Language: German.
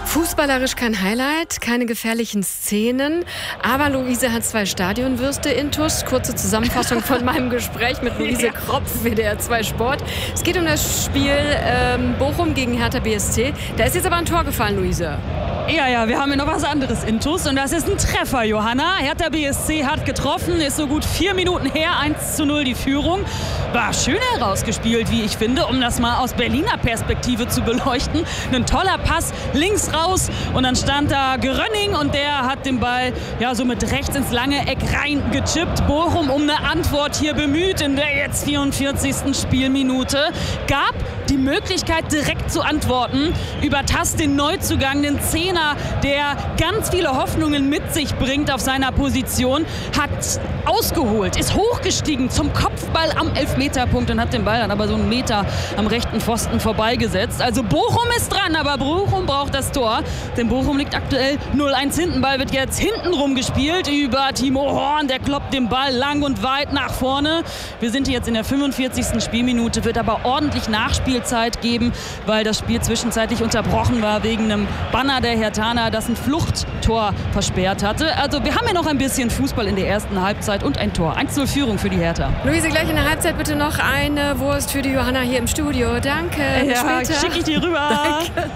Fußballerisch kein Highlight, keine gefährlichen Szenen, aber Luise hat 2 Stadionwürste intus. Kurze Zusammenfassung von meinem Gespräch mit Luise Kropf, WDR 2 Sport. Es geht um das Spiel Bochum gegen Hertha BSC. Da ist jetzt aber ein Tor gefallen, Luise. Ja, wir haben hier noch was anderes intus und das ist ein Treffer, Johanna. Hertha BSC hat getroffen, ist so gut 4 Minuten her, 1:0 die Führung. War schön herausgespielt, wie ich finde, um das mal aus Berliner Perspektive zu beleuchten. Ein toller Pass links raus und dann stand da Grönning und der hat den Ball ja so mit rechts ins lange Eck reingechippt. Bochum um eine Antwort hier bemüht in der jetzt 44. Spielminute. Gab die Möglichkeit direkt zu antworten über Tass, den Neuzugang, den Zehner, der ganz viele Hoffnungen mit sich bringt auf seiner Position, hat ausgeholt, ist hochgestiegen zum Kopfball am Elfmeterpunkt und hat den Ball dann aber so einen Meter am rechten Pfosten vorbeigesetzt. Also Bochum ist dran, aber Bochum braucht das Tor, denn Bochum liegt aktuell 0:1 hinten. Ball wird jetzt hintenrum gespielt über Timo Horn, der kloppt den Ball lang und weit nach vorne. Wir sind hier jetzt in der 45. Spielminute, wird aber ordentlich Nachspielzeit geben, weil das Spiel zwischenzeitlich unterbrochen war wegen einem Banner der Herthaner, das ein Fluchttor versperrt hatte. Also wir haben ja noch ein bisschen Fußball in der ersten Halbzeit und ein Tor. 1:0 Führung für die Hertha. Luise, gleich in der Halbzeit bitte noch eine Wurst für die Johanna hier im Studio. Danke. Bis später. Schicke ich dir rüber. Danke.